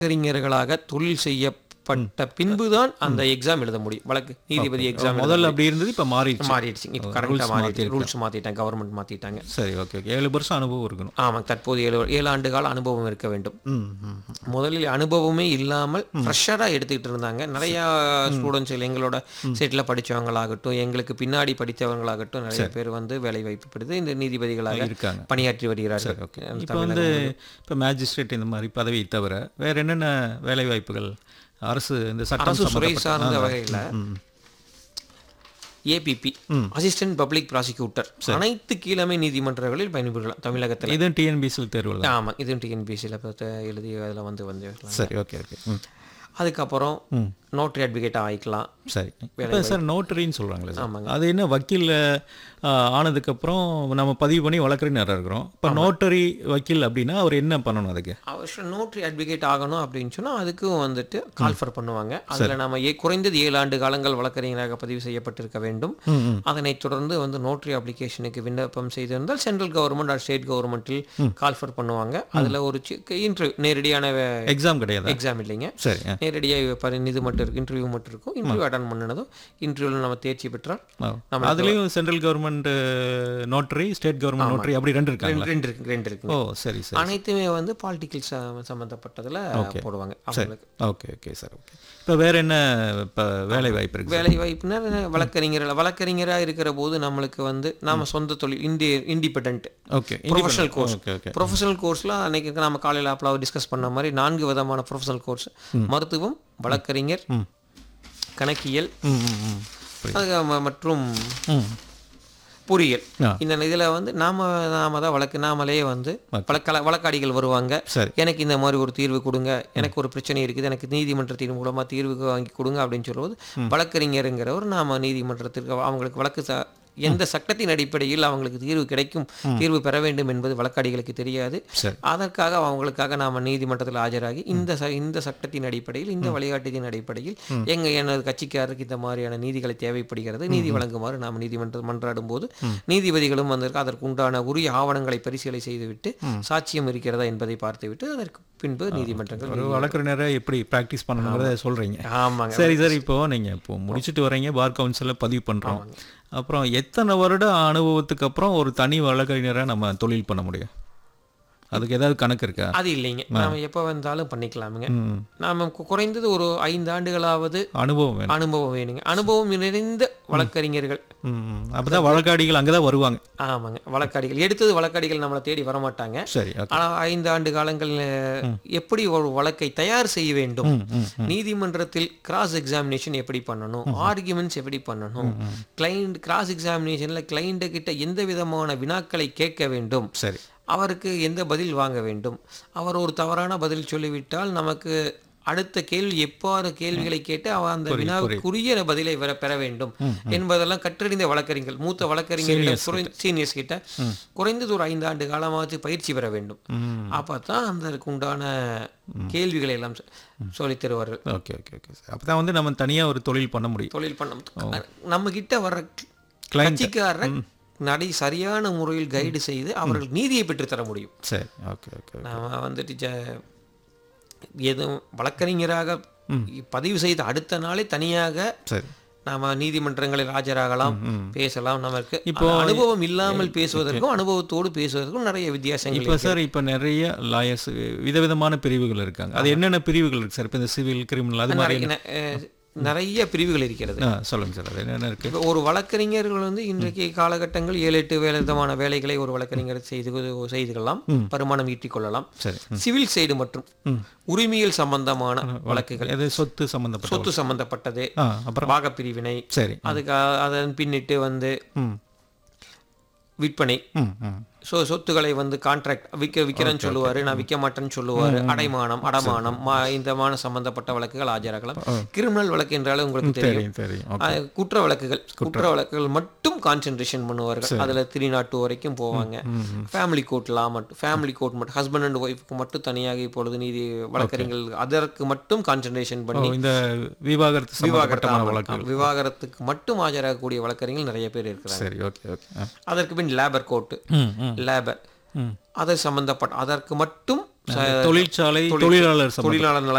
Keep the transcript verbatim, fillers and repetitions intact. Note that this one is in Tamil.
வழக்கறிஞர்களாக தொழில் செய்யப்பட்ட பின்புதான் அந்த எக்ஸாம் எழுத முடியும். வழக்கு நீதிபதி எக்ஸாம் முதல்ல அப்படி இருந்தது, இப்போ மாறிடுச்சு. மாறிடுச்சு. இப்போ கரெக்டாக மாறிடுச்சு. ரூல்ஸ் மாற்றிட்டாங்க, கவர்மெண்ட் மாற்றிட்டாங்க. சரி, ஓகே ஓகே. ஏழு வருஷம் அனுபவம் இருக்கணும். ஆமாம், தற்போது ஏழு ஏழு ஆண்டு கால அனுபவம் இருக்க வேண்டும். ம் ம் முதலில் அனுபவமே இல்லாமல் ஃப்ரெஷராக எடுத்துக்கிட்டு இருந்தாங்க. நிறையா ஸ்டூடெண்ட்ஸ் எங்களோட செட்டில் படித்தவங்களாகட்டும், எங்களுக்கு பின்னாடி படித்தவங்களாகட்டும் நிறைய பேர் வந்து வேலை வாய்ப்பு பெறுது இந்த நீதிபதிகளாக இருக்காங்க, பணியாற்றி வருகிறார்கள். ஓகே. இப்போ வந்து இப்போ மேஜிஸ்ட்ரேட் இந்த மாதிரி பதவி தவிர வேற என்னென்ன வேலை வாய்ப்புகள் அரசு இந்த சட்டம் அரசு துறை சார்ந்த வகையில் ஏபிபி அசிஸ்டன்ட் பப்ளிக் ப்ராசிக்யூட்டர் அனைத்து கீழமை நீதிமன்றங்களில் பயன்பெறலாம் தமிழகத்தில். இது டிஎன்பிஎஸ்சியில் தேர்வு. ஆமாம், இதுவும் டிஎன்பிஎஸ்சியில் எழுதி அதில் வந்து வந்து சரி, ஓகே ஓகே. அதுக்கப்புறம் நோட்ரி அட்வொகேட் ஆகிக்கலாம். சரி, இப்போ சார் நோட்டரின்னு சொல்கிறாங்களே சார், அது என்ன வக்கீல் ஆனதுக்கப்புறம் நம்ம பதிவு பண்ணி வழக்கறிஞராக இருக்கிறோம். இப்போ நோட்டரி வக்கீல் அப்படின்னா அவர் என்ன பண்ணணும்? அதுக்கு அவசியம் நோட்ரி அட்வொகேட் ஆகணும் அப்படின்னு சொன்னால் அதுக்கும் வந்துட்டு கால்ஃபர் பண்ணுவாங்க. அதில் நம்ம ஏ குறைந்தது ஏழு ஆண்டு காலங்கள் வழக்கறிஞராக பதிவு செய்யப்பட்டிருக்க வேண்டும். அதனைத் தொடர்ந்து வந்து நோட்ரி அப்ளிகேஷனுக்கு விண்ணப்பம் செய்திருந்தால் சென்ட்ரல் கவர்மெண்ட் ஆர் ஸ்டேட் கவர்மெண்ட்டில் கால்ஃபர் பண்ணுவாங்க. அதில் ஒரு இன்டர்வியூ, நேரடியான எக்ஸாம் கிடையாது, எக்ஸாம் இல்லைங்க. சரி, நேரடியாக இது மட்டும் இருக்கும், இன்டர்வியூ மட்டும் இருக்கும். இன்டர்வியூ அட்டன் பண்ணனதும் இன்டர்வியூவில் நம்ம தேர்ச்சி பெற்றால் நம்ம அதுலேயும் central government notary, state government notary அப்படி ரெண்டு இருக்காங்க. ரெண்டு இருக்கு ரெண்டு இருக்கு ஓ சரி சரி. அனைத்துமே வந்து பாலிட்டிக்கல் சம்மந்தப்பட்டதில் போடுவாங்க அவங்களுக்கு. Okay okay sir, okay. இப்போ வேற என்ன இப்போ வேலை வாய்ப்பு இருக்கு? வேலை வாய்ப்புனா வழக்கறிஞர் வழக்கறிஞராக இருக்கிற போது நம்மளுக்கு வந்து நாம சொந்த தொழில் indie independent okay professional course. Professional கோர்ஸில் அன்னைக்கு நம்ம காலையில் அப்பளாவது டிஸ்கஸ் பண்ண மாதிரி நான்கு விதமான ப்ரொஃபஷனல் கோர்ஸ்: மருத்துவம், வழக்கறிஞர், கணக்கியல் மற்றும் பொறியியல். இந்த இதில் வந்து நாம நாம தான் வழக்கு நாமளே வந்து வழக்க வழக்காடிகள் வருவாங்க. எனக்கு இந்த மாதிரி ஒரு தீர்வு கொடுங்க, எனக்கு ஒரு பிரச்சனை இருக்குது, எனக்கு நீதிமன்றத்தின் மூலமாக தீர்வு வாங்கி கொடுங்க அப்படின்னு சொல்லும்போது வழக்கறிஞருங்கிறவர் நாம நீதிமன்றத்திற்கு அவங்களுக்கு வழக்கு எந்த சட்டத்தின் அடிப்படையில் அவங்களுக்கு தீர்வு கிடைக்கும், தீர்வு பெற வேண்டும் என்பது வழக்காடிகளுக்கு தெரியாது. அதற்காக அவங்களுக்காக நாம் நீதிமன்றத்தில் ஆஜராகி இந்த இந்த சட்டத்தின் அடிப்படையில், இந்த வழிகாட்டியின் அடிப்படையில் எங்க எனது கட்சிக்காரருக்கு இந்த மாதிரியான நீதிகளை தேவைப்படுகிறது, நீதி வழங்குமாறு நாம் நீதிமன்றம் மன்றாடும் போது நீதிபதிகளும் வந்திருக்கு அதற்கு உண்டான உரிய ஆவணங்களை பரிசீலனை செய்துவிட்டு சாட்சியம் இருக்கிறதா என்பதை பார்த்துவிட்டு அதற்கு பின்பு நீதிமன்றங்கள் ஒரு வழக்கறிஞரை எப்படி ப்ராக்டிஸ் பண்ணணுங்கிறத சொல்றீங்க. ஆமாங்க. சரி சார், இப்போ நீங்க இப்போ முடிச்சுட்டு வரீங்க, பார் கவுன்சிலில் பதிவு பண்றோம். அப்புறம் எத்தனை வருட அனுபவத்துக்கு அப்புறம் ஒரு தனி வழக்கறிஞரை நம்ம தொழில் பண்ண முடியும்? அதுக்கு ஏதாவது கணக்கு இருக்கா? அது இல்லைங்க, நாம எப்போ வந்தாலும் பண்ணிக்கலாமுங்க. நாம குறைந்தது ஒரு ஐந்து ஆண்டுகளாவது அனுபவம் வேணும். அனுபவம் வேணுங்க. அனுபவம் நிறைந்த வழக்கறிஞர்கள், அப்பதான் வழக்காடிகள் அங்கதான் வருவாங்க. ஆமாங்க, வழக்காடிகள் எடுத்தது வழக்காடிகள் நம்மளை தேடி வரமாட்டாங்க. சரி, ஆனால் ஐந்து ஆண்டு காலங்கள் எப்படி ஒரு வழக்கை தயார் செய்ய வேண்டும், நீதிமன்றத்தில் கிராஸ் எக்ஸாமினேஷன் எப்படி பண்ணணும், ஆர்குமெண்ட்ஸ் எப்படி பண்ணணும், கிளைண்ட் கிராஸ் எக்ஸாமினேஷன்ல கிளைண்ட் கிட்ட எந்த விதமான வினாக்களை கேட்க வேண்டும், சரி, அவருக்கு எந்த பதில் வாங்க வேண்டும், அவர் ஒரு தவறான பதில் சொல்லிவிட்டால் நமக்கு அடுத்த கேள்வி எவ்வாறு கேள்விகளை கேட்டு அவர் அந்த வினாவுக்குரிய பதிலை பெற வேண்டும் என்பதெல்லாம் கற்றறிந்த வழக்கறிஞர்கள், மூத்த வழக்கறிஞர்கள், சீனியர்ஸ் கிட்ட குறைந்தது ஒரு ஐந்து ஆண்டு காலமாவது பயிற்சி பெற வேண்டும். அப்பதான் அதற்கு உண்டான கேள்விகளை எல்லாம் சொல்லித் தருவார்கள். Okay okay okay. அப்பதான் வந்து நம்ம தனியா ஒரு தொழில் பண்ண முடியும். தொழில் பண்ண நம்ம கிட்ட வர்ற கட்சிக்காரர் நடை சரியான முறையில் கைடு செய்து அவர்கள் நீதியை பெற்றுத்தர முடியும். சரி, ஓகே ஓகே. நாம வந்துட்டு எதுவும் வழக்கறிஞராக பதிவு செய்த அடுத்த நாளே தனியாக நாம நீதிமன்றங்களில் ஆஜராகலாம், பேசலாம். நமக்கு இப்போ அனுபவம் இல்லாமல் பேசுவதற்கும் அனுபவத்தோடு பேசுவதற்கும் நிறைய வித்தியாசங்கள். இப்போ சார், இப்போ நிறைய லாயர்ஸ் விதவிதமான பிரிவுகள் இருக்காங்க. அது என்னென்ன பிரிவுகள் இருக்கு சார்? இப்போ இந்த சிவில், கிரிமினல், அது மாதிரி நிறைய பிரிவுகள் இருக்கிறது. சொல்லுங்க சார், அது என்னென்ன இருக்கு? ஒரு வழக்கறிஞர்கள் வந்து இன்றைக்கு காலகட்டங்கள் ஏழு எட்டு வேலை விதமான வேலைகளை ஒரு வழக்கறிஞர் செய்து செய்துகொள்ளலாம், வருமானம் ஈட்டிக் கொள்ளலாம். சிவில் சைடு மற்றும் உரிமையில் சம்பந்தமான வழக்குகள், சொத்து சம்பந்தப்பட்ட சொத்து சம்பந்தப்பட்டது, பாகப்பிரிவினை, சரி, அதுக்கு அதன் பின்னிட்டு வந்து விற்பனை, ஸோ சொத்துக்களை வந்து கான்ட்ராக்ட் விற்க விற்கிறேன்னு சொல்லுவார், நான் விற்க மாட்டேன்னு சொல்லுவார், அடைமானம், அடமானம், இந்த மான சம்பந்தப்பட்ட வழக்குகள் ஆஜராகலாம். கிரிமினல் வழக்கு என்றாலும் உங்களுக்கு தெரியும். குற்ற வழக்குகள் குற்ற வழக்குகள் மட்டும் கான்சென்ட்ரேஷன் பண்ணுவார்கள். அதில் த்ரீ நாட் டூ வரைக்கும் போவாங்க. ஃபேமிலி கோர்ட்லாம் மட்டும் ஃபேமிலி கோர்ட் மட்டும் ஹஸ்பண்ட் அண்ட் ஒய்ஃபுக்கு மட்டும் தனியாக இப்பொழுது நீதி வழக்கறிஞர்கள் அதற்கு மட்டும் கான்சென்ட்ரேஷன் பண்ணி இந்த விவாகரத்து விவாகரத்து விவாகரத்துக்கு மட்டும் ஆஜராகக்கூடிய வழக்கறிஞர்கள் நிறைய பேர் இருக்கிறாங்க. அதற்கு பின் லேபர் கோர்ட்டு, லேபர், அதை சம்பந்தப்பட்ட அதற்கு மட்டும் தொழிற்சாலை தொழிலாளர் தொழிலாளர் நல